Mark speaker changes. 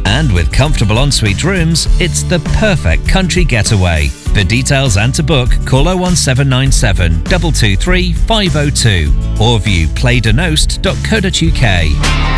Speaker 1: And with comfortable ensuite rooms, it's the perfect country getaway. For details and to book, call 01797 223 502 or view playdenost.co.uk.